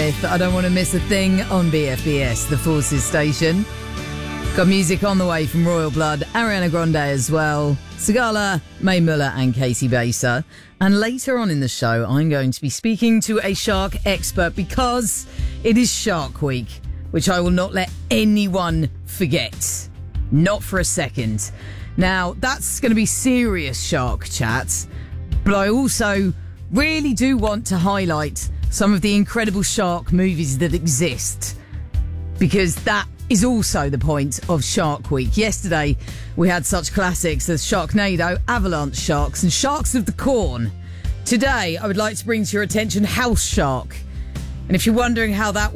with I Don't Want to Miss a Thing on BFBS, the Forces station. Got music on the way from Royal Blood, Ariana Grande as well, Sigala, Mae Muller and Casey Baser. And later on in the show, I'm going to be speaking to a shark expert because it is Shark Week, which I will not let anyone forget. Not for a second. Now, that's going to be serious shark chat, but I also really do want to highlight some of the incredible shark movies that exist, because that is also the point of Shark Week. Yesterday, we had such classics as Sharknado, Avalanche Sharks, and Sharks of the Corn. Today, I would like to bring to your attention House Shark. And if you're wondering how that